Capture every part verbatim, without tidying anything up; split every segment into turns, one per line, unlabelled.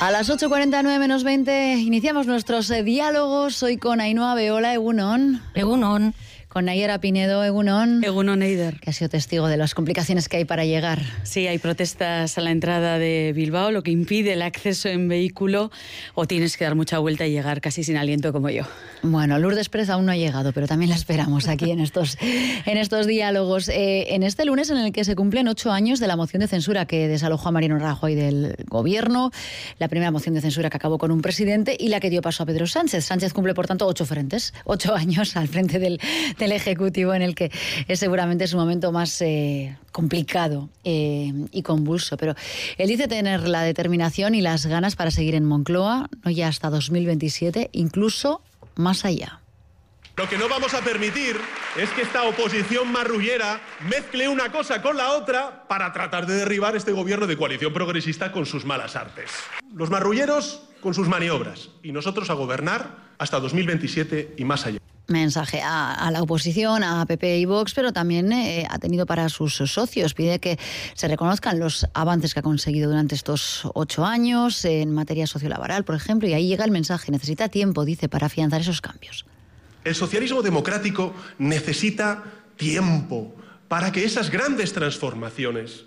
A las ocho cuarenta y nueve menos veinte iniciamos nuestros eh, diálogos. Hoy con Ainhoa Beola, Egunon.
Egunon.
Con Nayera Pinedo, Egunon.
Egunon, Eider.
Que ha sido testigo de las complicaciones que hay para llegar.
Sí, hay protestas a la entrada de Bilbao, lo que impide el acceso en vehículo, o tienes que dar mucha vuelta y llegar casi sin aliento como yo.
Bueno, Lourdes Pérez aún no ha llegado, pero también la esperamos aquí en estos, en estos diálogos. Eh, en este lunes en el que se cumplen ocho años de la moción de censura que desalojó a Mariano Rajoy del gobierno, la primera moción de censura que acabó con un presidente y la que dio paso a Pedro Sánchez. Sánchez cumple, por tanto, ocho frentes, ocho años al frente del, del Ejecutivo, en el que es seguramente su momento más eh, complicado eh, y convulso. Pero él dice tener la determinación y las ganas para seguir en Moncloa, no ya hasta dos mil veintisiete, incluso más allá.
Lo que no vamos a permitir es que esta oposición marrullera mezcle una cosa con la otra para tratar de derribar este gobierno de coalición progresista con sus malas artes. Los marrulleros con sus maniobras y nosotros a gobernar hasta dos mil veintisiete y más allá.
Mensaje a, a la oposición, a P P y Vox, pero también eh, ha tenido para sus socios. Pide que se reconozcan los avances que ha conseguido durante estos ocho años en materia sociolaboral, por ejemplo, y ahí llega el mensaje. Necesita tiempo, dice, para afianzar esos cambios.
El socialismo democrático necesita tiempo para que esas grandes transformaciones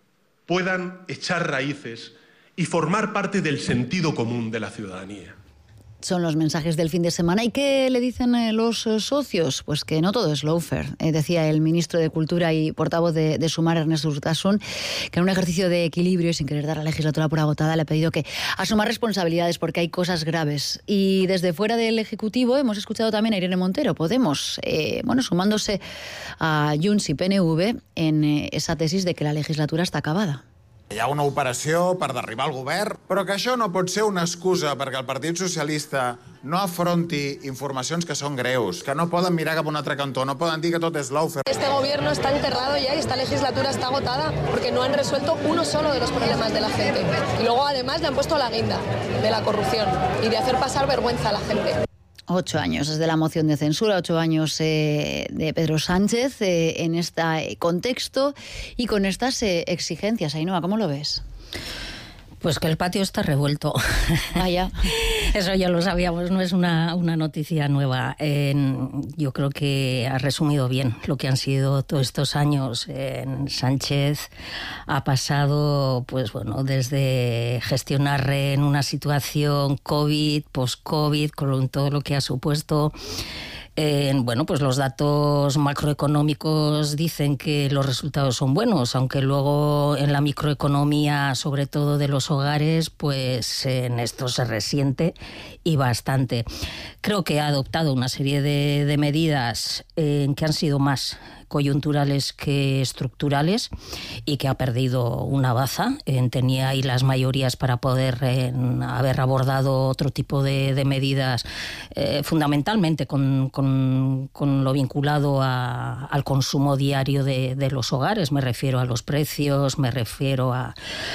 puedan echar raíces y formar parte del sentido común de la ciudadanía.
Son los mensajes del fin de semana. ¿Y qué le dicen eh, los eh, socios? Pues que no todo es lawfare. Eh, decía el ministro de Cultura y portavoz de, de Sumar, Ernest Urtasun, que en un ejercicio de equilibrio y sin querer dar a la legislatura por agotada le ha pedido que asuma responsabilidades porque hay cosas graves. Y desde fuera del Ejecutivo hemos escuchado también a Irene Montero, Podemos, eh, bueno, sumándose a Junts y P N V en eh, esa tesis de que la legislatura está acabada.
Hi ha una operació per derribar el govern, però que això no pot ser una excusa perquè el Partit Socialista no afronti informacions que són greus, que no poden mirar cap a un altre cantó, no poden dir que tot és lawfare.
Este gobierno está enterrado ya y esta legislatura está agotada porque no han resuelto uno solo de los problemas de la gente. Y luego además le han puesto la guinda de la corrupción y de hacer pasar vergüenza a la gente.
Ocho años desde la moción de censura, ocho años eh, de Pedro Sánchez eh, en este contexto y con estas eh, exigencias. Ainhoa, ¿cómo lo ves?
Pues que el patio está revuelto.
Ah, ya.
Eso ya lo sabíamos, no es una, una noticia nueva. Eh, yo creo que ha resumido bien lo que han sido todos estos años. Eh, Sánchez ha pasado, pues bueno, desde gestionar en una situación COVID, post-COVID, con todo lo que ha supuesto. Eh, bueno, pues los datos macroeconómicos dicen que los resultados son buenos, aunque luego en la microeconomía, sobre todo de los hogares, pues en esto se resiente y bastante. Creo que ha adoptado una serie de, de medidas eh, que han sido más coyunturales que estructurales y que ha perdido una baza. Eh, tenía ahí las mayorías para poder eh, haber abordado otro tipo de, de medidas, eh, fundamentalmente con, con, con lo vinculado a, al consumo diario de, de los hogares. Me refiero a los precios, me refiero a,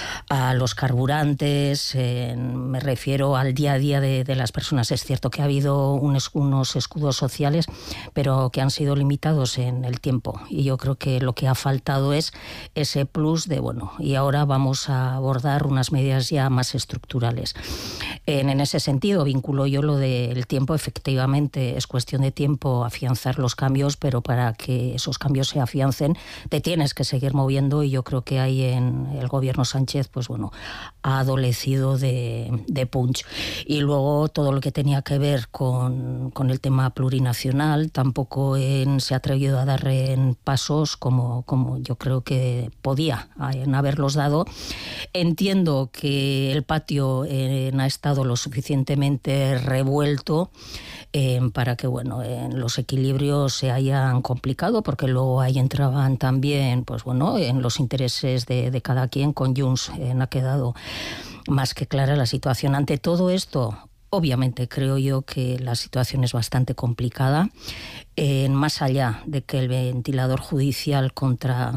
a los carburantes, eh, me refiero al día a día de, de las personas. Es cierto que ha habido unos, unos escudos sociales, pero que han sido limitados en el tiempo. Y yo creo que lo que ha faltado es ese plus de, bueno, y ahora vamos a abordar unas medidas ya más estructurales. En, en ese sentido, vinculo yo lo del tiempo. Efectivamente, es cuestión de tiempo afianzar los cambios, pero para que esos cambios se afiancen, te tienes que seguir moviendo, y yo creo que ahí en el gobierno Sánchez, pues bueno, ha adolecido de, de punch. Y luego todo lo que tenía que ver con, con el tema plurinacional, tampoco en, se ha atrevido a dar en pasos como, como yo creo que podía en haberlos dado. Entiendo que el patio eh, ha estado lo suficientemente revuelto eh, para que bueno, eh, los equilibrios se hayan complicado, porque luego ahí entraban también, pues bueno, en los intereses de, de cada quien. Con Junts eh, ha quedado más que clara la situación. Ante todo esto, obviamente creo yo que la situación es bastante complicada. Eh, más allá de que el ventilador judicial contra,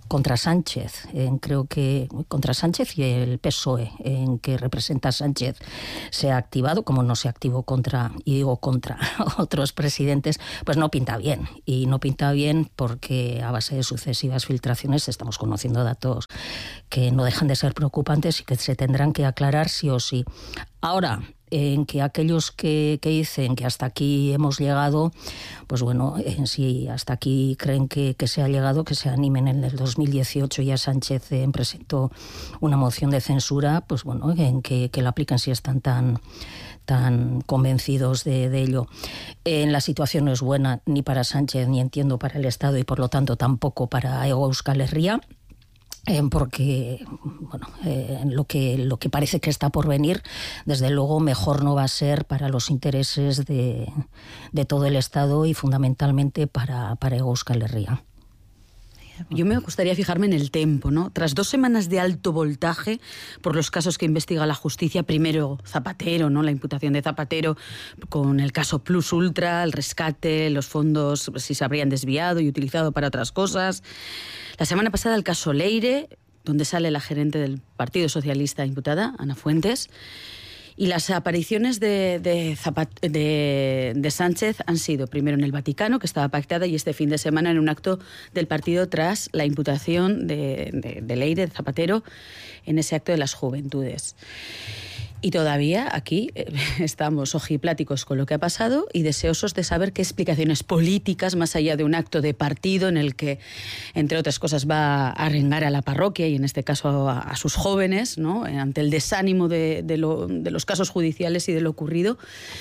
contra Sánchez, en, creo que contra Sánchez y el P S O E, en que representa a Sánchez, se ha activado, como no se activó contra, y digo contra otros presidentes, pues no pinta bien. Y no pinta bien porque a base de sucesivas filtraciones estamos conociendo datos que no dejan de ser preocupantes y que se tendrán que aclarar sí o sí. Ahora, en que aquellos que, que dicen que hasta aquí hemos llegado, pues bueno, en sí hasta aquí creen que, que se ha llegado, que se animen. En el dos mil dieciocho ya Sánchez eh, presentó una moción de censura, pues bueno, en que, que la aplican si están tan tan convencidos de, de ello. Eh, la situación no es buena ni para Sánchez, ni entiendo para el Estado, y por lo tanto tampoco para Hego Euskal Herria. Eh, porque bueno, eh, lo que lo que parece que está por venir, desde luego mejor no va a ser para los intereses de, de todo el Estado y fundamentalmente para, para Hego Euskal Herria.
Yo me gustaría fijarme en el tempo, ¿no? Tras dos semanas de alto voltaje por los casos que investiga la justicia, primero Zapatero, ¿no? La imputación de Zapatero con el caso Plus Ultra, el rescate, los fondos si se habrían desviado y utilizado para otras cosas. La semana pasada el caso Leire, donde sale la gerente del Partido Socialista imputada, Ana Fuentes. Y las apariciones de, de, Zapat, de, de Sánchez han sido primero en el Vaticano, que estaba pactada, y este fin de semana en un acto del partido tras la imputación de, de, de Leire, de Zapatero, en ese acto de las Juventudes. Y todavía aquí eh, estamos ojipláticos con lo que ha pasado y deseosos de saber qué explicaciones políticas, más allá de un acto de partido en el que, entre otras cosas, va a arengar a la parroquia y en este caso a, a sus jóvenes, ¿no? Ante el desánimo de, de, lo, de los casos judiciales y de lo ocurrido.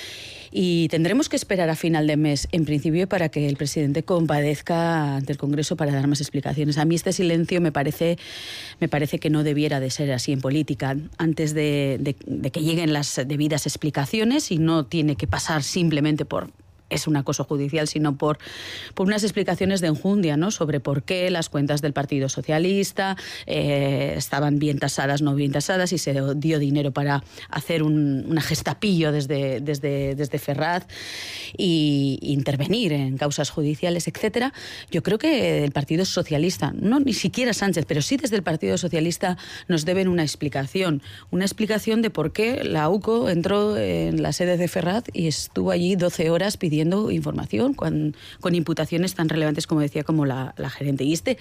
Y tendremos que esperar a final de mes, en principio, para que el presidente comparezca ante el Congreso para dar más explicaciones. A mí este silencio me parece, me parece que no debiera de ser así en política. Antes de, de, de que lleguen las debidas explicaciones, y no tiene que pasar simplemente por... es un acoso judicial, sino por, por unas explicaciones de enjundia, ¿no? Sobre por qué las cuentas del Partido Socialista eh, estaban bien tasadas, no bien tasadas, y se dio dinero para hacer un, una gestapillo desde, desde, desde Ferraz y intervenir en causas judiciales, etcétera. Yo creo que el Partido Socialista, no ni siquiera Sánchez, pero sí desde el Partido Socialista nos deben una explicación, una explicación de por qué la U C O entró en la sede de Ferraz y estuvo allí doce horas pidiendo información con, con imputaciones tan relevantes como decía como la, la gerente. Y, este,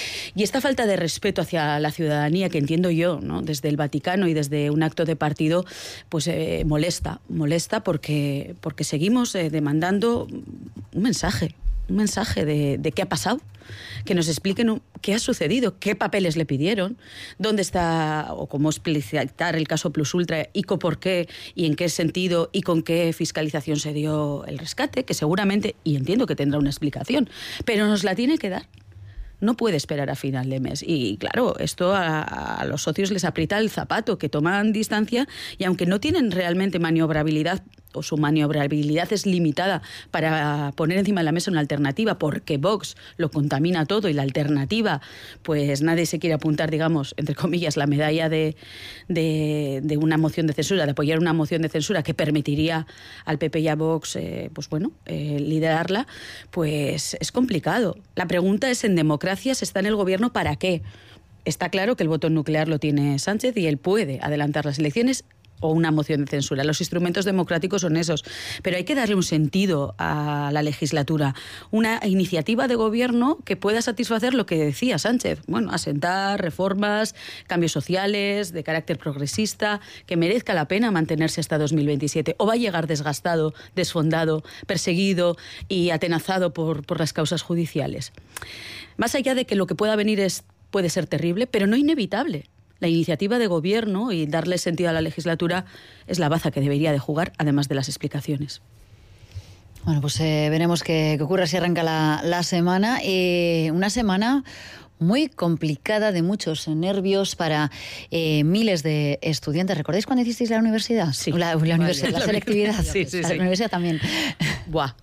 y esta falta de respeto hacia la ciudadanía que entiendo yo, ¿no? Desde el Vaticano y desde un acto de partido, pues eh, molesta, molesta porque, porque seguimos eh, demandando un mensaje, un mensaje de, de qué ha pasado, que nos expliquen qué ha sucedido, qué papeles le pidieron, dónde está o cómo explicitar el caso Plus Ultra y por qué y en qué sentido y con qué fiscalización se dio el rescate, que seguramente, y entiendo que tendrá una explicación, pero nos la tiene que dar. No puede esperar a final de mes. Y claro, esto a, a los socios les aprieta el zapato, que toman distancia y aunque no tienen realmente maniobrabilidad, o su maniobrabilidad es limitada para poner encima de la mesa una alternativa, porque Vox lo contamina todo y la alternativa, pues nadie se quiere apuntar, digamos, entre comillas, la medalla de, de, de una moción de censura, de apoyar una moción de censura que permitiría al P P y a Vox, eh, pues bueno, eh, liderarla, pues es complicado. La pregunta es, en democracia se está en el gobierno ¿para qué? Está claro que el voto nuclear lo tiene Sánchez y él puede adelantar las elecciones o una moción de censura. Los instrumentos democráticos son esos. Pero hay que darle un sentido a la legislatura. Una iniciativa de gobierno que pueda satisfacer lo que decía Sánchez. Bueno, asentar reformas, cambios sociales, de carácter progresista, que merezca la pena mantenerse hasta dos mil veintisiete. O va a llegar desgastado, desfondado, perseguido y atenazado por, por las causas judiciales. Más allá de que lo que pueda venir es, puede ser terrible, pero no inevitable. La iniciativa de gobierno y darle sentido a la legislatura es la baza que debería de jugar, además de las explicaciones.
Bueno, pues eh, veremos qué, qué ocurre si arranca la, la semana. Eh, una semana muy complicada, de muchos nervios para eh, miles de estudiantes. ¿Recordáis cuando hicisteis la universidad?
Sí.
La, la universidad, la selectividad.
Sí, sí,
la
sí.
universidad también.
Buah.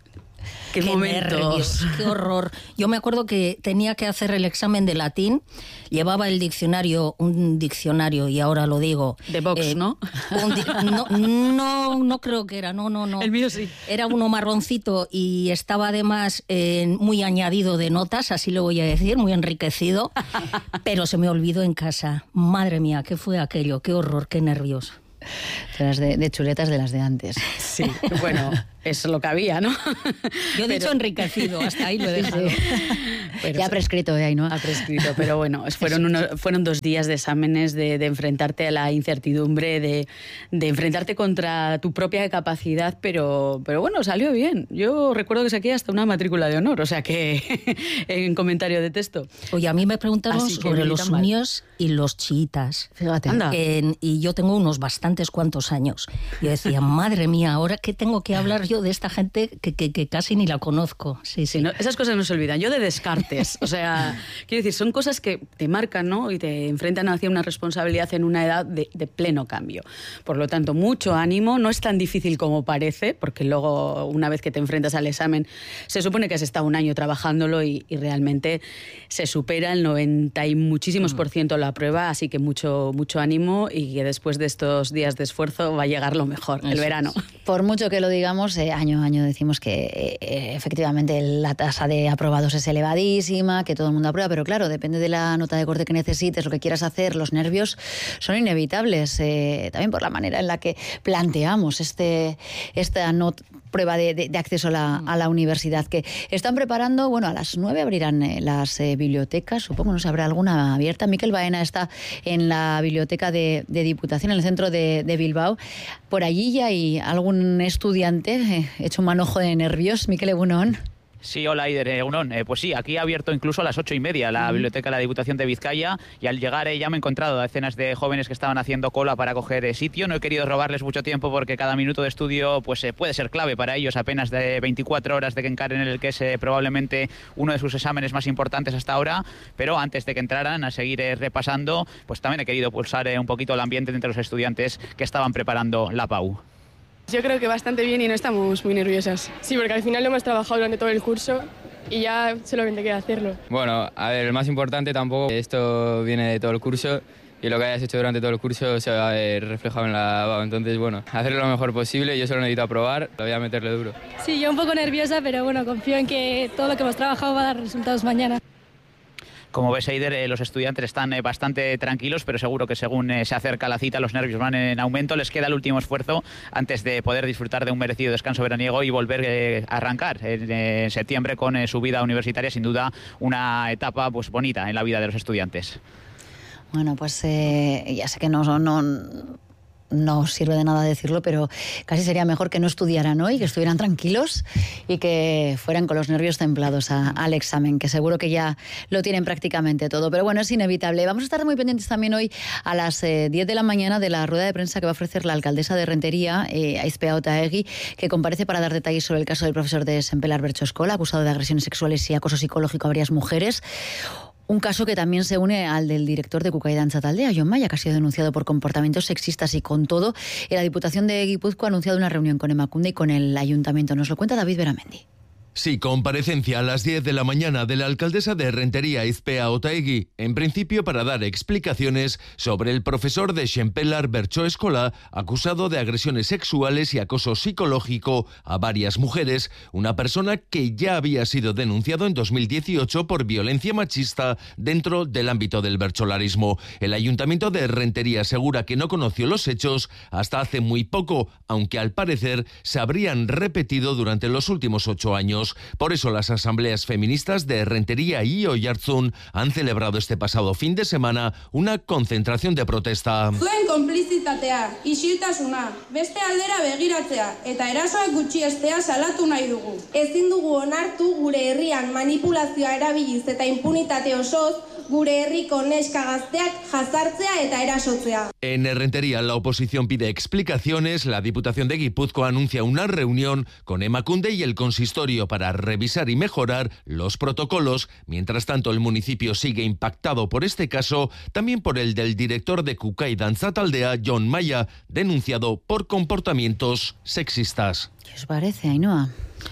Qué,
qué
momentos.
Nervios, qué horror. Yo me acuerdo que tenía que hacer el examen de latín, llevaba el diccionario, un diccionario, y ahora lo digo.
De Vox, eh, ¿no?
Di no, no, no creo que era, no, no, no.
El mío sí.
Era uno marroncito y estaba además eh, muy añadido de notas, así lo voy a decir, muy enriquecido, pero se me olvidó en casa. Madre mía, ¿qué fue aquello? Qué horror, qué nervios.
De las de, de chuletas de las de antes.
Sí, bueno, es lo que había, ¿no?
Yo he pero... dicho enriquecido, hasta ahí lo he dejado.
Sí, sí. Pero ya ha prescrito, ¿eh? ¿No?
Ha prescrito, pero bueno, fueron, uno, fueron dos días de exámenes, de, de enfrentarte a la incertidumbre, de, de enfrentarte contra tu propia capacidad, pero, pero bueno, salió bien. Yo recuerdo que saqué hasta una matrícula de honor, o sea que en comentario de texto.
Oye, a mí me preguntaron sobre los sunios y los chiitas.
Fíjate.
Anda. En, y yo tengo unos bastantes cuantos años. Yo decía, madre mía, ahora qué tengo que hablar yo de esta gente que, que, que casi ni la conozco. Sí, sí.
sí no, esas cosas no se olvidan. Yo de Descartes. O sea, quiero decir, son cosas que te marcan, ¿no? Y te enfrentan hacia una responsabilidad en una edad de, de pleno cambio. Por lo tanto, mucho ánimo. No es tan difícil como parece, porque luego, una vez que te enfrentas al examen, se supone que has estado un año trabajándolo y, y realmente se supera el noventa y muchísimos por ciento la prueba, así que mucho, mucho ánimo y que después de estos días de esfuerzo va a llegar lo mejor, el Eso verano.
Es. Por mucho que lo digamos, eh, año a año decimos que eh, efectivamente la tasa de aprobados es elevadísima, que todo el mundo aprueba, pero claro, depende de la nota de corte que necesites, lo que quieras hacer, los nervios son inevitables, eh, también por la manera en la que planteamos este, esta not, prueba de, de, de acceso a la, a la universidad, que están preparando, bueno, a las nueve abrirán eh, las eh, bibliotecas, supongo no se habrá alguna abierta. Miquel Baena está en la biblioteca de, de Diputación, en el centro de, de Bilbao. Por allí ya hay algún estudiante eh, hecho un manojo de nervios. Miquel Egunon.
Sí, hola, Ider Egunon. Eh, pues sí, aquí ha abierto incluso a las ocho y media la mm. biblioteca de la Diputación de Vizcaya y al llegar eh, ya me he encontrado a decenas de jóvenes que estaban haciendo cola para coger eh, sitio. No he querido robarles mucho tiempo porque cada minuto de estudio pues eh, puede ser clave para ellos, apenas de veinticuatro horas de que encaren el que es eh, probablemente uno de sus exámenes más importantes hasta ahora, pero antes de que entraran a seguir eh, repasando, pues también he querido pulsar eh, un poquito el ambiente entre los estudiantes que estaban preparando la P A U.
Yo creo que bastante bien y no estamos muy nerviosas. Sí, porque al final lo hemos trabajado durante todo el curso y ya solamente queda hacerlo.
Bueno, a ver, el más importante tampoco, esto viene de todo el curso y lo que hayas hecho durante todo el curso se va a ver reflejado en la B A U. Entonces, bueno, hacerlo lo mejor posible, yo solo necesito aprobar, lo voy a meterle duro.
Sí, yo un poco nerviosa, pero bueno, confío en que todo lo que hemos trabajado va a dar resultados mañana.
Como ves, Eider, eh, los estudiantes están eh, bastante tranquilos, pero seguro que según eh, se acerca la cita, los nervios van en aumento. Les queda el último esfuerzo antes de poder disfrutar de un merecido descanso veraniego y volver eh, a arrancar en eh, septiembre con eh, su vida universitaria. Sin duda, una etapa pues bonita en la vida de los estudiantes.
Bueno, pues eh, ya sé que no... no... no sirve de nada decirlo, pero casi sería mejor que no estudiaran hoy, que estuvieran tranquilos y que fueran con los nervios templados a, al examen, que seguro que ya lo tienen prácticamente todo. Pero bueno, es inevitable. Vamos a estar muy pendientes también hoy a las eh, diez de la mañana de la rueda de prensa que va a ofrecer la alcaldesa de Rentería, eh, Aizpea Otaegui, que comparece para dar detalles sobre el caso del profesor de Sempelar Bertso Eskola, acusado de agresiones sexuales y acoso psicológico a varias mujeres. Un caso que también se une al del director de Kukai Dantza Taldea, Jon Maya, que ha sido denunciado por comportamientos sexistas y con todo, en la Diputación de Guipúzcoa ha anunciado una reunión con Emakunde y con el Ayuntamiento. Nos lo cuenta David Beramendi.
Sí, comparecencia a las diez de la mañana de la alcaldesa de Rentería, Aizpea Otaegui, en principio para dar explicaciones sobre el profesor de Sempelar Bertso Eskola, acusado de agresiones sexuales y acoso psicológico a varias mujeres, una persona que ya había sido denunciado en dos mil dieciocho por violencia machista dentro del ámbito del bertsolarismo. El Ayuntamiento de Rentería asegura que no conoció los hechos hasta hace muy poco, aunque al parecer se habrían repetido durante los últimos ocho años. Por eso las asambleas feministas de Rentería y Oiartzun han celebrado este pasado fin de semana una concentración de protesta.
Zuen konplizitatea, isiltasuna, beste aldera begiratzea eta erasoak gutxiestea salatu nahi dugu. Ezin dugu onartu gure herrian manipulazioa erabiliz eta impunitate osoz gure herriko neska gazteak jazartzea eta erasotzea.
En Rentería la oposición pide explicaciones. La Diputación de Guipúzcoa anuncia una reunión con Emakunde y el consistorio para revisar y mejorar los protocolos. Mientras tanto, el municipio sigue impactado por este caso, también por el del director de Kukai Dantza Taldea, Jon Maya, denunciado por comportamientos sexistas.
¿Qué os parece, Ainhoa?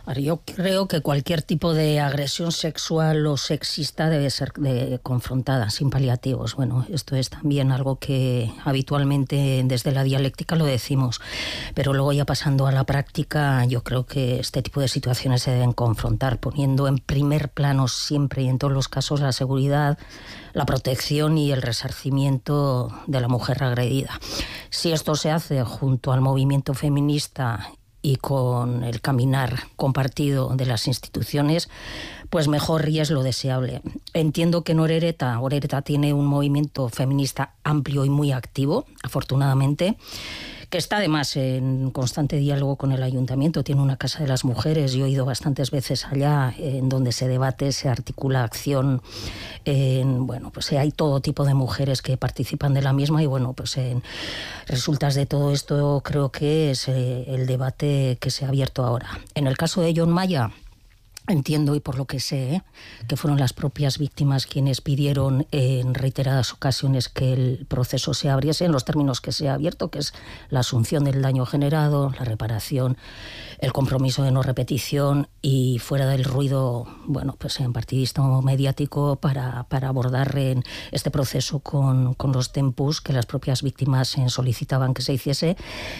Yo creo que cualquier tipo de agresión sexual o sexista debe ser de, confrontada, sin paliativos. Bueno, esto es también algo que habitualmente desde la dialéctica lo decimos, pero luego ya pasando a la práctica, yo creo que este tipo de situaciones se deben confrontar, poniendo en primer plano siempre y en todos los casos la seguridad, la protección y el resarcimiento de la mujer agredida. Si esto se hace junto al movimiento feminista y con el caminar compartido de las instituciones, pues mejor y es lo deseable. Entiendo que en Orereta, Orereta tiene un movimiento feminista amplio y muy activo, afortunadamente, que está además en constante diálogo con el ayuntamiento. Tiene una casa de las mujeres, yo he ido bastantes veces allá, en donde se debate, se articula acción, en, bueno, pues hay todo tipo de mujeres que participan de la misma y bueno, pues en resultas de todo esto creo que es eh, el debate que se ha abierto ahora. En el caso de Jon Maya, entiendo, y por lo que sé, ¿eh? que fueron las propias víctimas quienes pidieron en reiteradas ocasiones que el proceso se abriese en los términos que se ha abierto, que es la asunción del daño generado, la reparación, el compromiso de no repetición y fuera del ruido, bueno, pues en partidista o mediático para, para abordar en este proceso con, con los tempus que las propias víctimas solicitaban que se hiciese.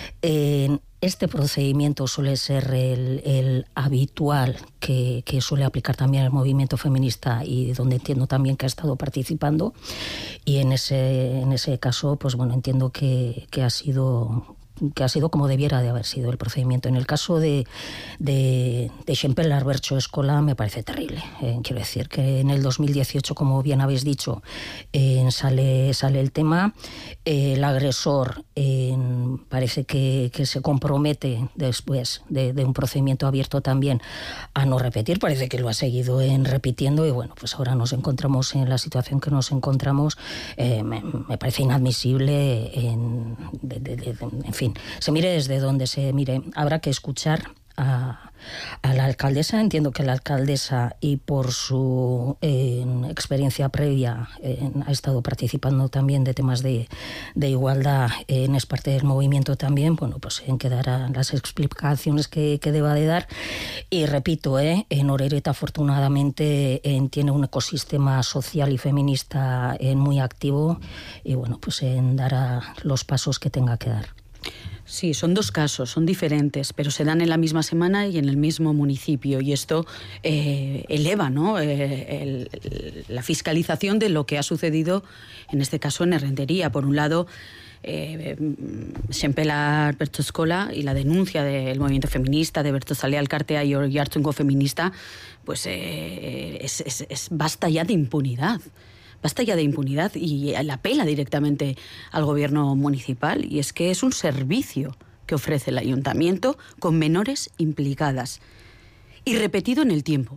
Eh, Este procedimiento suele ser el, el habitual que, que suele aplicar también el movimiento feminista y donde entiendo también que ha estado participando, y en ese, en ese caso pues bueno, entiendo que, que ha sido... que ha sido como debiera de haber sido el procedimiento. En el caso de, de, de Xempel Bertso Escola me parece terrible. Eh, quiero decir que en el dos mil dieciocho, como bien habéis dicho, eh, sale, sale el tema. Eh, el agresor eh, parece que, que se compromete después de, de un procedimiento abierto también a no repetir. Parece que lo ha seguido en repitiendo y bueno, pues ahora nos encontramos en la situación que nos encontramos. Eh, me, me parece inadmisible en, de, de, de, en fin, se mire desde donde se mire. Habrá que escuchar a, a la alcaldesa. Entiendo que la alcaldesa, y por su eh, experiencia previa, eh, ha estado participando también de temas de, de igualdad, eh, es parte del movimiento también. Bueno, pues en que dará las explicaciones que, que deba de dar. Y repito, eh, en Orereta afortunadamente eh, tiene un ecosistema social y feminista eh, muy activo y bueno, pues en dará los pasos que tenga que dar.
Sí, son dos casos, son diferentes, pero se dan en la misma semana y en el mismo municipio. Y esto eh, eleva, ¿no?, eh, el, el, la fiscalización de lo que ha sucedido, en este caso en Errentería. Por un lado, eh, Xempel Bertso Escola y la denuncia del movimiento feminista de Bertsozale Elkartea y Oiartzungo Feminista, pues eh, es, es, es basta ya de impunidad. Basta ya de impunidad y la apela directamente al gobierno municipal, y es que es un servicio que ofrece el ayuntamiento con menores implicadas y repetido en el tiempo.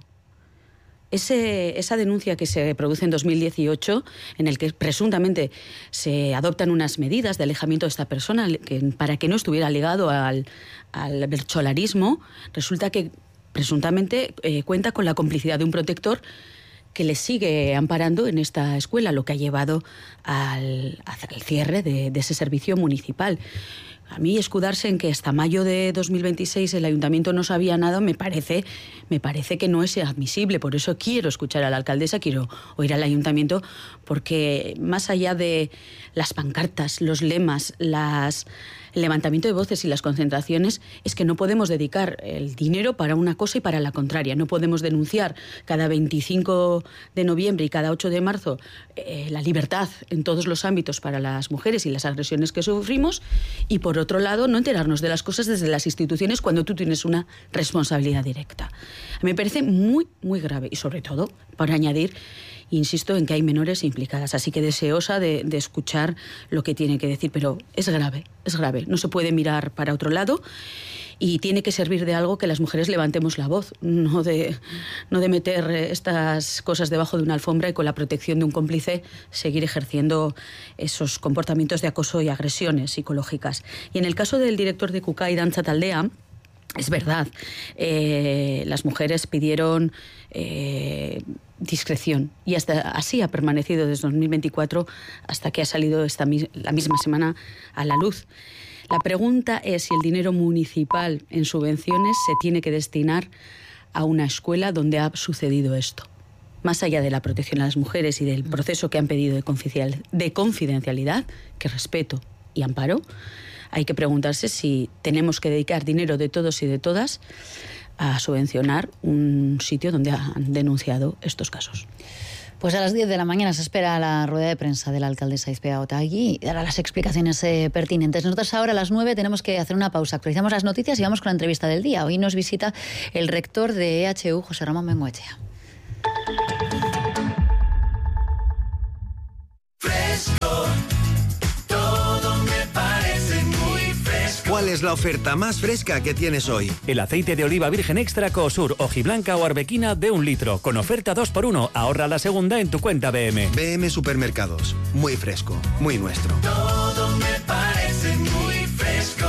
Ese, esa denuncia que se produce en dos mil dieciocho, en el que presuntamente se adoptan unas medidas de alejamiento de esta persona que, para que no estuviera ligado al, al bertsolarismo, resulta que presuntamente eh, cuenta con la complicidad de un protector que le sigue amparando en esta escuela, lo que ha llevado al, al cierre de, de ese servicio municipal. A mí escudarse en que hasta mayo de dos mil veintiséis el ayuntamiento no sabía nada me parece, me parece que no es admisible. Por eso quiero escuchar a la alcaldesa, quiero oír al ayuntamiento, porque más allá de las pancartas, los lemas, las... el levantamiento de voces y las concentraciones, es que no podemos dedicar el dinero para una cosa y para la contraria. No podemos denunciar cada veinticinco de noviembre y cada ocho de marzo eh, la libertad en todos los ámbitos para las mujeres y las agresiones que sufrimos, y por otro lado no enterarnos de las cosas desde las instituciones cuando tú tienes una responsabilidad directa. A mí me parece muy, muy grave, y sobre todo, para añadir, insisto en que hay menores implicadas, así que deseosa de, de escuchar lo que tiene que decir, pero es grave, es grave. No se puede mirar para otro lado y tiene que servir de algo que las mujeres levantemos la voz, no de, no de meter estas cosas debajo de una alfombra y con la protección de un cómplice seguir ejerciendo esos comportamientos de acoso y agresiones psicológicas. Y en el caso del director de Kukai Dantza Taldea, es verdad, eh, las mujeres pidieron eh, discreción, y hasta así ha permanecido desde dos mil veinticuatro hasta que ha salido esta, la misma semana a la luz. La pregunta es si el dinero municipal en subvenciones se tiene que destinar a una escuela donde ha sucedido esto. Más allá de la protección a las mujeres y del proceso que han pedido de confidencialidad, que respeto y amparo, hay que preguntarse si tenemos que dedicar dinero de todos y de todas a subvencionar un sitio donde han denunciado estos casos.
Pues a las diez de la mañana se espera la rueda de prensa de la alcaldesa Izpea Otaegui y dará las explicaciones eh, pertinentes. Nosotros ahora a las nueve tenemos que hacer una pausa. Actualizamos las noticias y vamos con la entrevista del día. Hoy nos visita el rector de E H U, José Ramón Bengoechea.
Fresco, todo me parece muy fresco. ¿Cuál es la oferta más fresca que tienes hoy?
El aceite de oliva virgen extra Cosur, hojiblanca o arbequina de un litro, con oferta dos por uno. Ahorra la segunda en tu cuenta B M.
B M Supermercados, muy fresco, muy nuestro. Todo me parece muy fresco.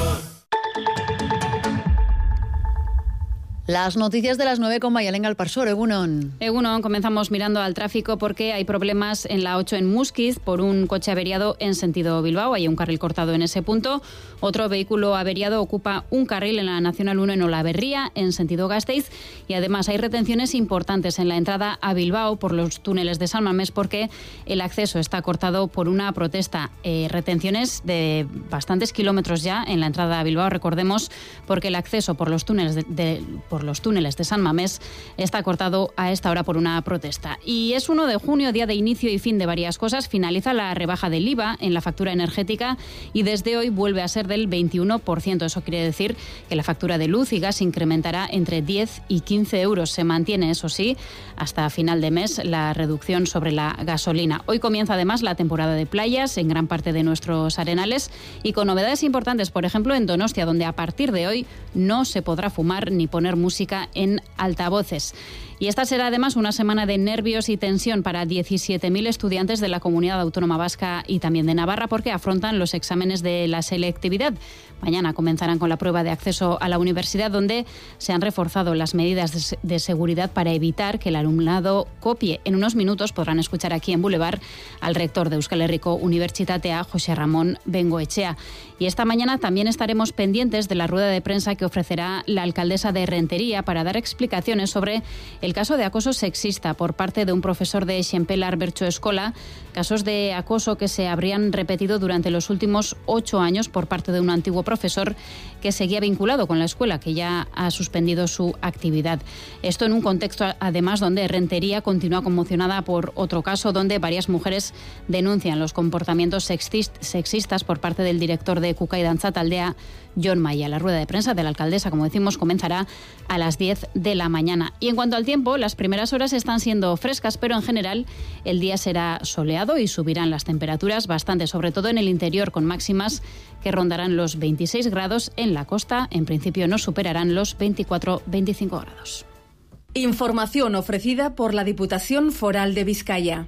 Las noticias de las nueve con Mayalen Galparsoro. Egunon.
Egunon, comenzamos mirando al tráfico porque hay problemas en la ocho en Muskiz por un coche averiado en sentido Bilbao. Hay un carril cortado en ese punto. Otro vehículo averiado ocupa un carril en la Nacional uno en Olaberría, en sentido Gasteiz. Y además hay retenciones importantes en la entrada a Bilbao por los túneles de San Mamés porque el acceso está cortado por una protesta. Eh, retenciones de bastantes kilómetros ya en la entrada a Bilbao, recordemos, porque el acceso por los túneles de, de por los túneles de San Mamés está cortado a esta hora por una protesta. Y es uno de junio, día de inicio y fin de varias cosas. Finaliza la rebaja del I V A en la factura energética y desde hoy vuelve a ser del veintiuno por ciento. Eso quiere decir que la factura de luz y gas incrementará entre diez y quince euros. Se mantiene, eso sí, hasta final de mes la reducción sobre la gasolina. Hoy comienza además la temporada de playas en gran parte de nuestros arenales y con novedades importantes, por ejemplo en Donostia, donde a partir de hoy no se podrá fumar ni poner música en altavoces. Y esta será además una semana de nervios y tensión para diecisiete mil estudiantes de la Comunidad Autónoma Vasca y también de Navarra porque afrontan los exámenes de la selectividad. Mañana comenzarán con la prueba de acceso a la universidad donde se han reforzado las medidas de seguridad para evitar que el alumnado copie. En unos minutos podrán escuchar aquí en Boulevard al rector de Euskal Herriko Unibertsitatea, José Ramón Bengoechea. Y esta mañana también estaremos pendientes de la rueda de prensa que ofrecerá la alcaldesa de Rentería para dar explicaciones sobre el caso de acoso sexista por parte de un profesor de Xempelar Bertso Escola, casos de acoso que se habrían repetido durante los últimos ocho años por parte de un antiguo profesor que seguía vinculado con la escuela, que ya ha suspendido su actividad. Esto en un contexto, además, donde Rentería continúa conmocionada por otro caso donde varias mujeres denuncian los comportamientos sexistas por parte del director de Kukai Dantza Taldea, Jon Maya. La rueda de prensa de la alcaldesa, como decimos, comenzará a las diez de la mañana. Y en cuanto al tiempo, las primeras horas están siendo frescas, pero en general el día será soleado y subirán las temperaturas bastante, sobre todo en el interior, con máximas que rondarán los veintiséis grados. En la costa, en principio, no superarán los veinticuatro a veinticinco grados.
Información ofrecida por la Diputación Foral de Vizcaya.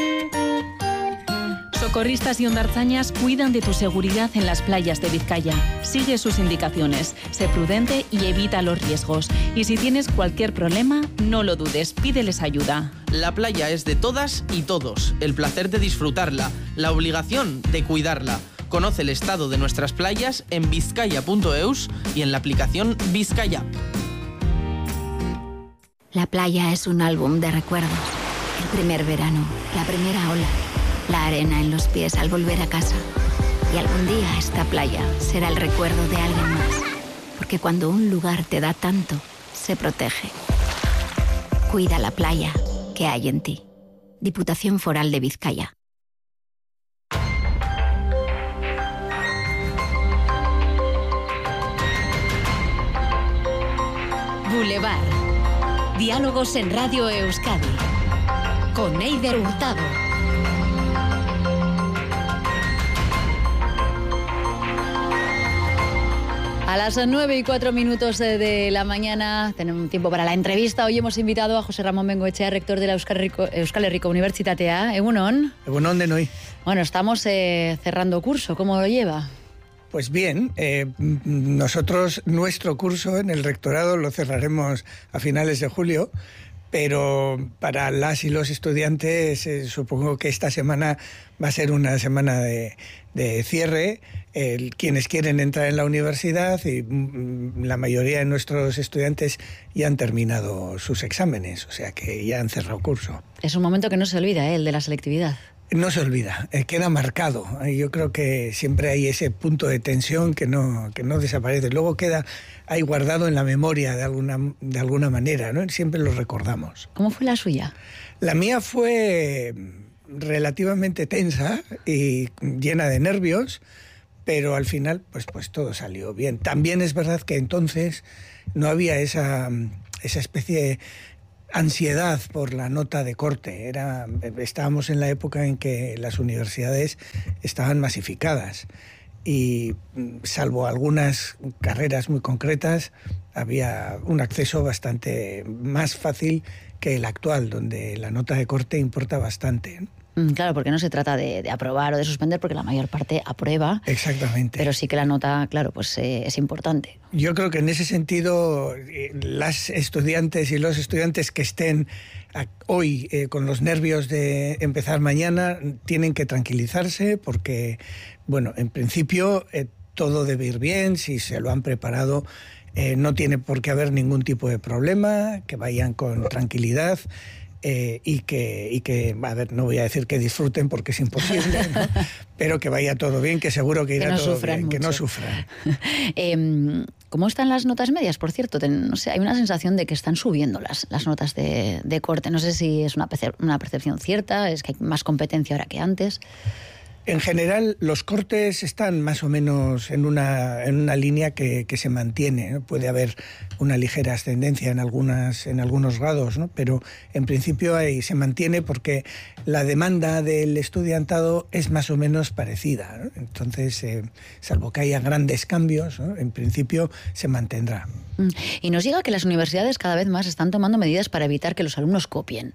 Socorristas y hondartzañas cuidan de tu seguridad en las playas de Vizcaya. Sigue sus indicaciones, sé prudente y evita los riesgos. Y si tienes cualquier problema, no lo dudes, pídeles ayuda.
La playa es de todas y todos. El placer de disfrutarla, la obligación de cuidarla. Conoce el estado de nuestras playas en vizcaya punto eus y en la aplicación Vizcaya.
La playa es un álbum de recuerdos. El primer verano, la primera ola, la arena en los pies al volver a casa. Y algún día esta playa será el recuerdo de alguien más. Porque cuando un lugar te da tanto, se protege. Cuida la playa que hay en ti. Diputación Foral de Vizcaya.
Boulevard. Diálogos en Radio Euskadi. Con Eider Hurtado.
A las nueve y cuatro minutos de la mañana tenemos un tiempo para la entrevista. Hoy hemos invitado a José Ramón Bengoechea, rector de la Euskal Herriko, Euskal Herriko Unibertsitatea. Egunon.
Egunon de hoy.
Bueno, estamos eh, cerrando curso. ¿Cómo lo lleva?
Pues bien, eh, nosotros nuestro curso en el rectorado lo cerraremos a finales de julio, pero para las y los estudiantes eh, supongo que esta semana va a ser una semana de, de cierre. El, quienes quieren entrar en la universidad, y mm, la mayoría de nuestros estudiantes ya han terminado sus exámenes, o sea que ya han cerrado curso.
Es un momento que no se olvida, ¿eh? El de la selectividad.
No se olvida, eh, queda marcado. Yo creo que siempre hay ese punto de tensión que no, que no desaparece. Luego queda ahí guardado en la memoria de alguna, de alguna manera, ¿no? Siempre lo recordamos.
¿Cómo fue la suya?
La mía fue relativamente tensa y llena de nervios, pero al final pues, pues todo salió bien. También es verdad que entonces no había esa, esa especie de ansiedad por la nota de corte. Era, estábamos en la época en que las universidades estaban masificadas y, salvo algunas carreras muy concretas, había un acceso bastante más fácil que el actual, donde la nota de corte importa bastante, ¿no?
Claro, porque no se trata de, de aprobar o de suspender, porque la mayor parte aprueba.
Exactamente.
Pero sí que la nota, claro, pues eh, es importante.
Yo creo que en ese sentido, eh, las estudiantes y los estudiantes que estén a, hoy eh, con los nervios de empezar mañana, tienen que tranquilizarse porque, bueno, en principio eh, todo debe ir bien, si se lo han preparado. Eh, no tiene por qué haber ningún tipo de problema, que vayan con tranquilidad. Eh, y, que, y que, a ver, no voy a decir que disfruten porque es imposible, ¿no? Pero que vaya todo bien, que seguro que irá
que no
todo
bien,
mucho.
Que
no sufran.
eh, ¿Cómo están las notas medias? Por cierto, ten, no sé, hay una sensación de que están subiendo las, las notas de, de corte. No sé si es una, percep- una percepción cierta, es que hay más competencia ahora que antes.
En general, los cortes están más o menos en una, en una línea que, que se mantiene, ¿no? Puede haber una ligera ascendencia en, algunas, en algunos grados, ¿no? Pero en principio ahí se mantiene porque la demanda del estudiantado es más o menos parecida, ¿no? Entonces, eh, salvo que haya grandes cambios, ¿no? En principio se mantendrá.
Y nos llega que las universidades cada vez más están tomando medidas para evitar que los alumnos copien.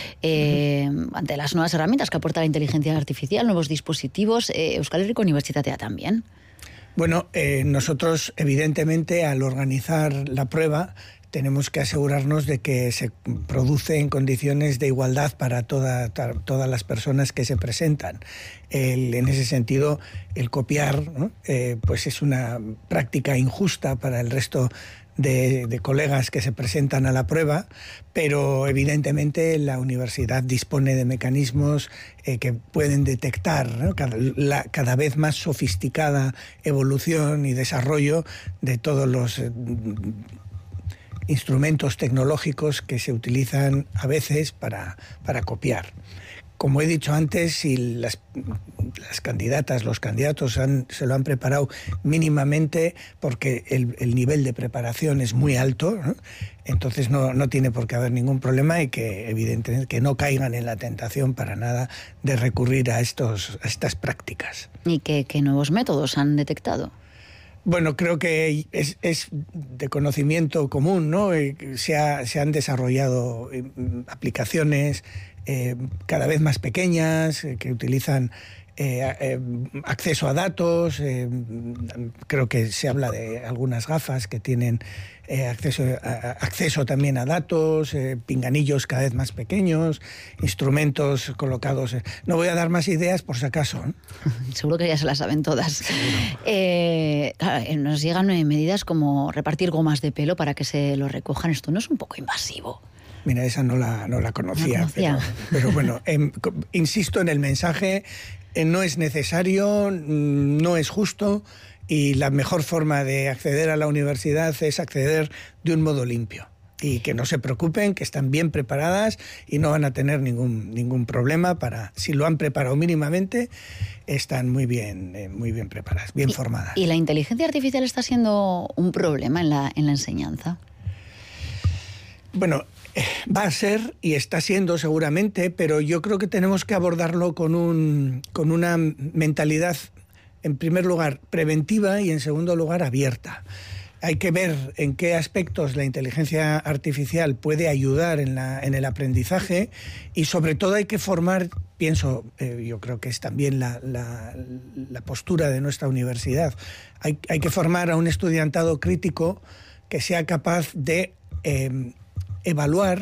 Eh, uh-huh. Ante las nuevas herramientas que aporta la inteligencia artificial, nuevos dispositivos, eh, Euskal Herriko Unibertsitatea también.
Bueno, eh, nosotros evidentemente al organizar la prueba tenemos que asegurarnos de que se produce en condiciones de igualdad para toda, ta, todas las personas que se presentan. El, en ese sentido, el copiar, ¿no? eh, pues es una práctica injusta para el resto de, de colegas que se presentan a la prueba, pero evidentemente la universidad dispone de mecanismos eh, que pueden detectar, ¿no? cada, la cada vez más sofisticada evolución y desarrollo de todos los eh, instrumentos tecnológicos que se utilizan a veces para, para copiar. Como he dicho antes, si las, las candidatas, los candidatos han, se lo han preparado mínimamente porque el, el nivel de preparación es muy alto, ¿no? Entonces no, no tiene por qué haber ningún problema y que evidentemente que no caigan en la tentación para nada de recurrir a, estos, a estas prácticas.
¿Y qué, qué nuevos métodos han detectado?
Bueno, creo que es, es de conocimiento común, ¿no? Se, ha, se han desarrollado aplicaciones eh, cada vez más pequeñas que utilizan eh, eh, acceso a datos. Eh, creo que se habla de algunas gafas que tienen eh, acceso, a, acceso también a datos, eh, pinganillos cada vez más pequeños, instrumentos colocados. Eh. No voy a dar más ideas por si acaso, ¿no?
Seguro que ya se las saben todas. Eh, claro, nos llegan medidas como repartir gomas de pelo para que se lo recojan. ¿Esto no es un poco invasivo?
Mira, esa no la, no la conocía,
no conocía.
Pero, pero bueno, eh, insisto en el mensaje, eh, no es necesario, no es justo y la mejor forma de acceder a la universidad es acceder de un modo limpio. Y que no se preocupen, que están bien preparadas y no van a tener ningún, ningún problema para, si lo han preparado mínimamente, están muy bien, eh, muy bien preparadas, bien
¿Y,
formadas.
¿Y la inteligencia artificial está siendo un problema en la, en la enseñanza?
Bueno, va a ser y está siendo seguramente, pero yo creo que tenemos que abordarlo con, un, con una mentalidad, en primer lugar, preventiva y en segundo lugar, abierta. Hay que ver en qué aspectos la inteligencia artificial puede ayudar en, la, en el aprendizaje y sobre todo hay que formar, pienso, eh, yo creo que es también la, la, la postura de nuestra universidad, hay, hay que formar a un estudiantado crítico que sea capaz de eh, evaluar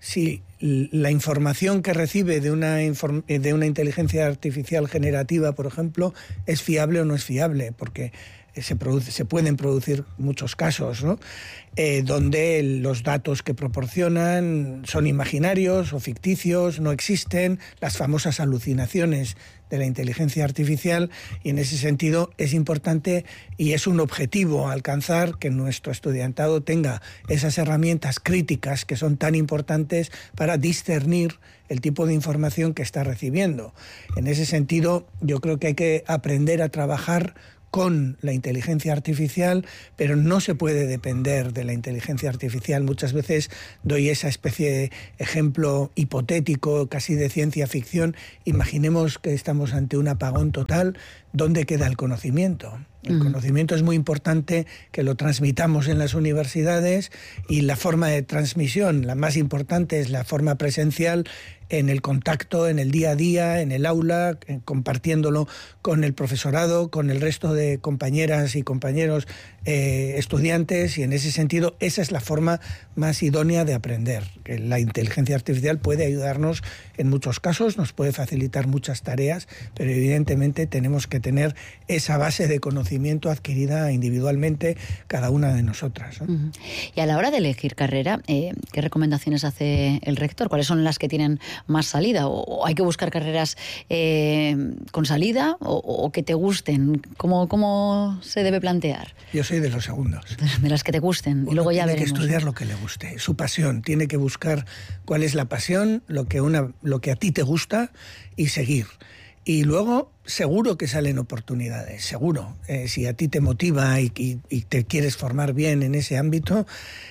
si la información que recibe de una, de una inteligencia artificial generativa, por ejemplo, es fiable o no es fiable, porque se, produce, se pueden producir muchos casos, ¿no? Eh, donde los datos que proporcionan son imaginarios o ficticios, no existen, las famosas alucinaciones de la inteligencia artificial, y en ese sentido es importante y es un objetivo alcanzar que nuestro estudiantado tenga esas herramientas críticas que son tan importantes para discernir el tipo de información que está recibiendo. En ese sentido, yo creo que hay que aprender a trabajar con la inteligencia artificial, pero no se puede depender de la inteligencia artificial. Muchas veces doy esa especie de ejemplo hipotético, casi de ciencia ficción. Imaginemos que estamos ante un apagón total. ¿Dónde queda el conocimiento? El conocimiento es muy importante que lo transmitamos en las universidades, y la forma de transmisión, la más importante, es la forma presencial, en el contacto, en el día a día, en el aula, compartiéndolo con el profesorado, con el resto de compañeras y compañeros eh, estudiantes, y en ese sentido esa es la forma más idónea de aprender. Que la inteligencia artificial puede ayudarnos en muchos casos, nos puede facilitar muchas tareas, pero evidentemente tenemos que tener esa base de conocimiento adquirida individualmente cada una de nosotras, ¿no?
Uh-huh. Y a la hora de elegir carrera, eh, ¿qué recomendaciones hace el rector? ¿Cuáles son las que tienen más salida? ¿O, o hay que buscar carreras eh, con salida o, o que te gusten? ¿Cómo, ¿Cómo se debe plantear?
Yo soy de los segundos.
De las que te gusten. Uno y luego ya
tiene
veremos.
que estudiar lo que le guste, su pasión. Tiene que buscar cuál es la pasión, lo que, una, lo que a ti te gusta, y seguir. Y luego seguro que salen oportunidades, seguro. Eh, si a ti te motiva y, y, y te quieres formar bien en ese ámbito,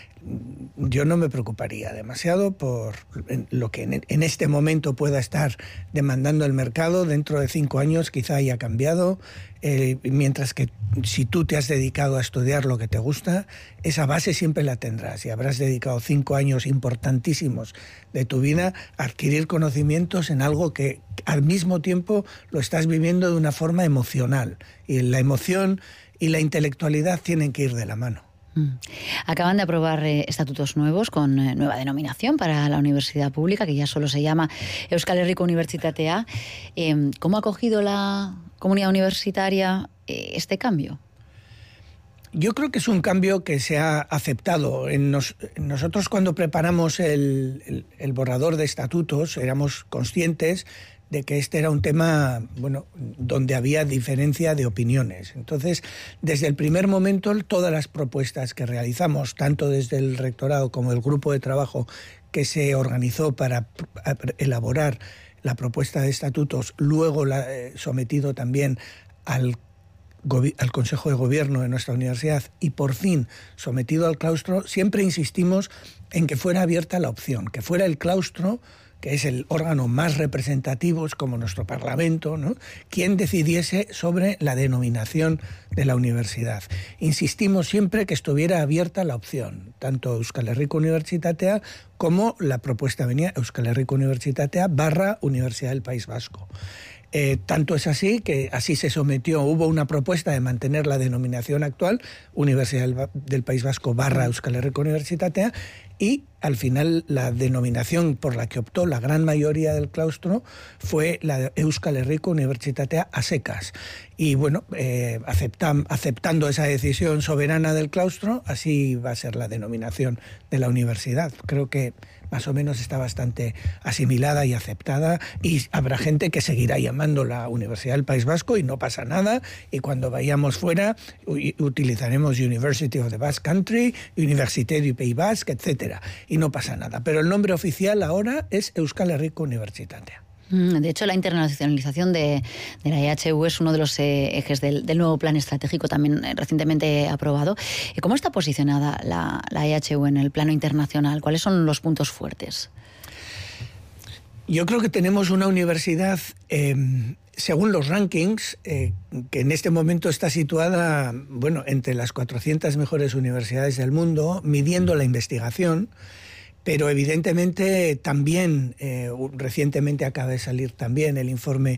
yo no me preocuparía demasiado por lo que en, en este momento pueda estar demandando el mercado. Dentro de cinco años quizá haya cambiado, eh, mientras que si tú te has dedicado a estudiar lo que te gusta, esa base siempre la tendrás, y habrás dedicado cinco años importantísimos de tu vida a adquirir conocimientos en algo que al mismo tiempo lo estás viviendo de una forma emocional, y la emoción y la intelectualidad tienen que ir de la mano.
Acaban de aprobar eh, estatutos nuevos con eh, nueva denominación para la universidad pública, que ya solo se llama Euskal Herriko Unibertsitatea. Eh, ¿Cómo ha acogido la comunidad universitaria eh, este cambio?
Yo creo que es un cambio que se ha aceptado. En nos, nosotros cuando preparamos el, el, el borrador de estatutos éramos conscientes de que este era un tema, bueno, donde había diferencia de opiniones. Entonces, desde el primer momento, todas las propuestas que realizamos, tanto desde el rectorado como el grupo de trabajo que se organizó para elaborar la propuesta de estatutos, luego la, eh, sometido también al al Consejo de Gobierno de nuestra universidad y por fin sometido al claustro, siempre insistimos en que fuera abierta la opción, que fuera el claustro, que es el órgano más representativo, es como nuestro Parlamento, ¿no?, quien decidiese sobre la denominación de la universidad. Insistimos siempre que estuviera abierta la opción, tanto Euskal Herriko Unibertsitatea como la propuesta venía Euskal Herriko Unibertsitatea barra Universidad del País Vasco. Eh, tanto es así que así se sometió, hubo una propuesta de mantener la denominación actual, Universidad del, del País Vasco barra Euskal Herriko Unibertsitatea, y al final la denominación por la que optó la gran mayoría del claustro fue la de Euskal Herriko Unibertsitatea a secas. Y bueno, eh, aceptam, aceptando esa decisión soberana del claustro, así va a ser la denominación de la universidad. Creo que más o menos está bastante asimilada y aceptada, y habrá gente que seguirá llamando la Universidad del País Vasco y no pasa nada, y cuando vayamos fuera utilizaremos University of the Basque Country, Université du Pays Basque, etcétera, y no pasa nada. Pero el nombre oficial ahora es Euskal Herriko Unibertsitatea.
De hecho, la internacionalización de, de la E H U es uno de los eh, ejes del, del nuevo plan estratégico también eh, recientemente aprobado. ¿Cómo está posicionada la, la E H U en el plano internacional? ¿Cuáles son los puntos fuertes?
Yo creo que tenemos una universidad, eh, según los rankings, eh, que en este momento está situada, bueno, entre las cuatrocientas mejores universidades del mundo, midiendo la investigación. Pero evidentemente también, eh, recientemente acaba de salir también el informe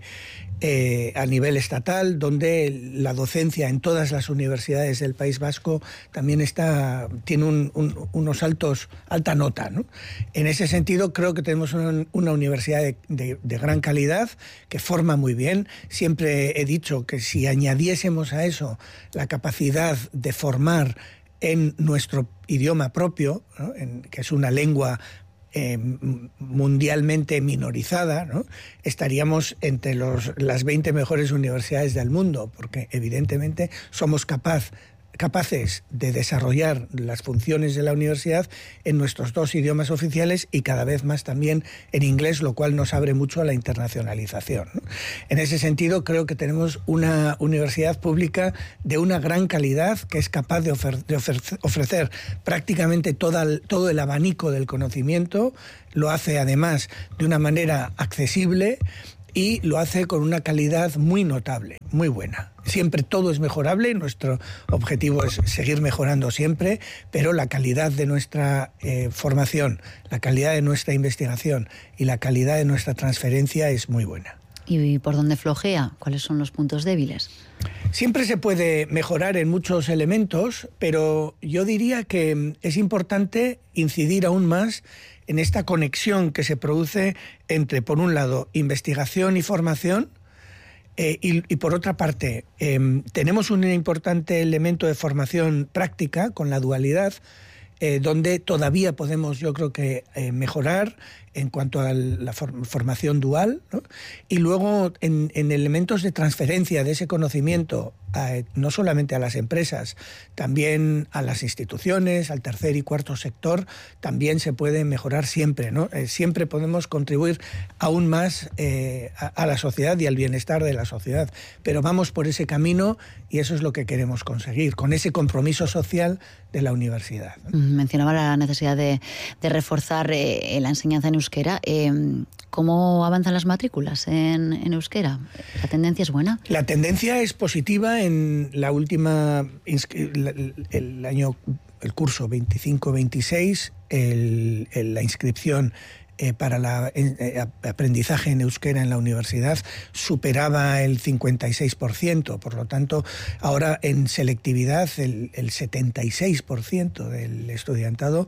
eh, a nivel estatal, donde la docencia en todas las universidades del País Vasco también está, tiene un, un, unos altos, alta nota, ¿no? En ese sentido creo que tenemos una, una universidad de, de, de gran calidad, que forma muy bien. Siempre he dicho que si añadiésemos a eso la capacidad de formar en nuestro idioma propio, ¿no? en, que es una lengua eh, mundialmente minorizada, ¿no? estaríamos entre los, las veinte mejores universidades del mundo, porque evidentemente somos capaz, capaces de desarrollar las funciones de la universidad en nuestros dos idiomas oficiales y cada vez más también en inglés, lo cual nos abre mucho a la internacionalización, ¿no? En ese sentido, creo que tenemos una universidad pública de una gran calidad que es capaz de, ofer- de ofer- ofrecer prácticamente toda, todo el abanico del conocimiento, lo hace además de una manera accesible y lo hace con una calidad muy notable, muy buena. Siempre todo es mejorable, nuestro objetivo es seguir mejorando siempre, pero la calidad de nuestra eh, formación, la calidad de nuestra investigación y la calidad de nuestra transferencia es muy buena.
¿Y por dónde flojea? ¿Cuáles son los puntos débiles?
Siempre se puede mejorar en muchos elementos, pero yo diría que es importante incidir aún más en esta conexión que se produce entre, por un lado, investigación y formación, eh, y, y por otra parte, eh, tenemos un importante elemento de formación práctica con la dualidad, eh, donde todavía podemos, yo creo que, eh, mejorar en cuanto a la formación dual, ¿no? Y luego en, en elementos de transferencia de ese conocimiento, a, no solamente a las empresas, también a las instituciones, al tercer y cuarto sector, también se puede mejorar siempre, ¿no? Eh, siempre podemos contribuir aún más eh, a, a la sociedad y al bienestar de la sociedad, pero vamos por ese camino y eso es lo que queremos conseguir, con ese compromiso social de la universidad, ¿no?
Mencionaba la necesidad de, de reforzar eh, la enseñanza en euskera. Eh, ¿Cómo avanzan las matrículas en, en euskera? ¿La tendencia es buena?
La tendencia es positiva. En la última, el, el año, el curso veinticinco veintiséis, el, el, la inscripción Eh, para el eh, aprendizaje en euskera en la universidad superaba el cincuenta y seis por ciento, por lo tanto, ahora en selectividad el, el setenta y seis por ciento del estudiantado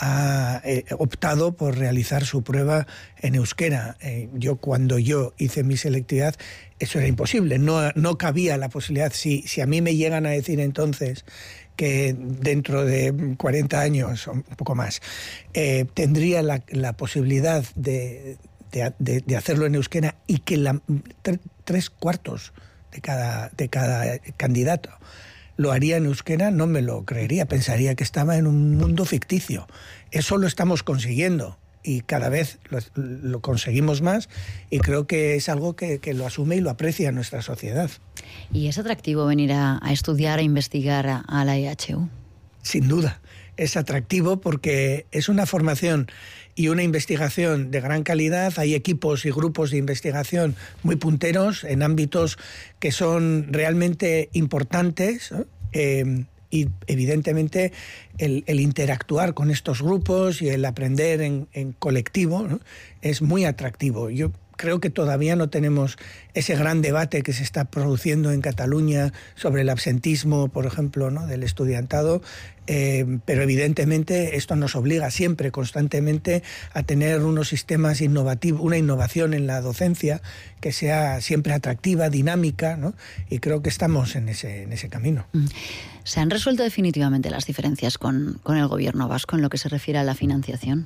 ha eh, optado por realizar su prueba en euskera. Eh, yo cuando yo hice mi selectividad eso era imposible, no, no cabía la posibilidad. Si, si a mí me llegan a decir entonces que dentro de cuarenta años, o un poco más, eh, tendría la, la posibilidad de, de, de, de hacerlo en euskera y que la, tre, tres cuartos de cada, de cada candidato lo haría en euskera, no me lo creería, pensaría que estaba en un mundo ficticio. Eso lo estamos consiguiendo y cada vez lo, lo conseguimos más y creo que es algo que, que lo asume y lo aprecia nuestra sociedad.
¿Y es atractivo venir a, a estudiar, a investigar a, a la E H U?
Sin duda, es atractivo porque es una formación y una investigación de gran calidad. Hay equipos y grupos de investigación muy punteros en ámbitos que son realmente importantes, ¿no? Eh, y evidentemente el, el interactuar con estos grupos y el aprender en, en colectivo, ¿no? es muy atractivo. Yo creo que todavía no tenemos ese gran debate que se está produciendo en Cataluña sobre el absentismo, por ejemplo, ¿no? del estudiantado, eh, pero evidentemente esto nos obliga siempre, constantemente, a tener unos sistemas innovativos, una innovación en la docencia que sea siempre atractiva, dinámica, ¿no? y creo que estamos en ese, en ese camino.
¿Se han resuelto definitivamente las diferencias con, con el gobierno vasco en lo que se refiere a la financiación?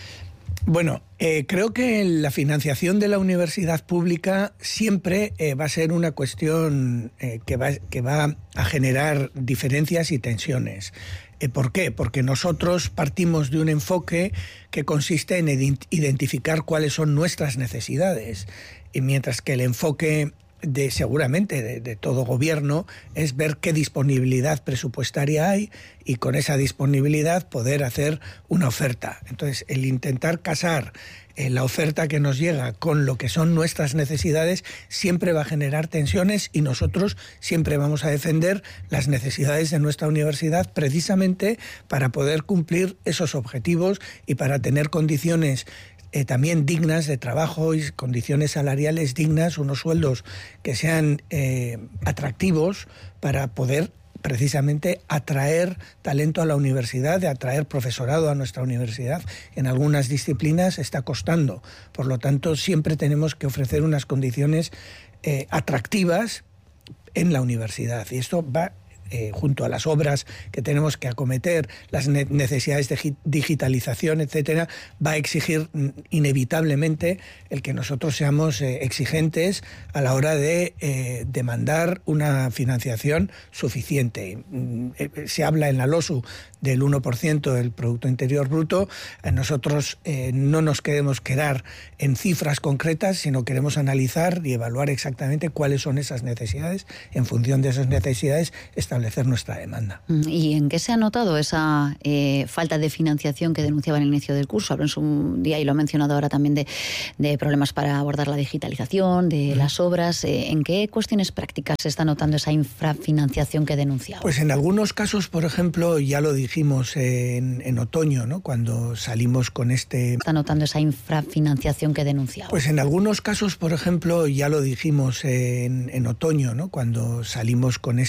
Bueno, eh, creo que la financiación de la universidad pública siempre eh, va a ser una cuestión eh, que, va, que va a generar diferencias y tensiones. Eh, ¿Por qué? Porque nosotros partimos de un enfoque que consiste en identificar cuáles son nuestras necesidades, y mientras que el enfoque de seguramente de, de todo gobierno es ver qué disponibilidad presupuestaria hay y con esa disponibilidad poder hacer una oferta. Entonces, el intentar casar eh, la oferta que nos llega con lo que son nuestras necesidades siempre va a generar tensiones y nosotros siempre vamos a defender las necesidades de nuestra universidad precisamente para poder cumplir esos objetivos y para tener condiciones Eh, también dignas de trabajo y condiciones salariales dignas, unos sueldos que sean eh, atractivos para poder precisamente atraer talento a la universidad, de atraer profesorado a nuestra universidad. En algunas disciplinas está costando. Por lo tanto, siempre tenemos que ofrecer unas condiciones eh, atractivas en la universidad. Y esto va Eh, junto a las obras que tenemos que acometer, las ne- necesidades de digitalización, etcétera, va a exigir inevitablemente el que nosotros seamos eh, exigentes a la hora de eh, demandar una financiación suficiente. Eh, se habla en la LOSU del uno por ciento del Producto Interior Bruto. Eh, nosotros eh, no nos queremos quedar en cifras concretas, sino queremos analizar y evaluar exactamente cuáles son esas necesidades. En función de esas necesidades, establecer nuestra demanda.
¿Y en qué se ha notado esa eh, falta de financiación que denunciaba en el inicio del curso? Hablan un día, y lo ha mencionado ahora también, de, de problemas para abordar la digitalización, de mm. las obras. Eh, ¿En qué cuestiones prácticas se está notando esa infrafinanciación que denunciaba?
Pues en algunos casos, por ejemplo, ya lo dijimos en, en otoño, ¿no? Cuando salimos con este...
¿Está notando esa infrafinanciación que denunciaba?
Pues en algunos casos, por ejemplo, ya lo dijimos en, en otoño, ¿no? Cuando salimos con este...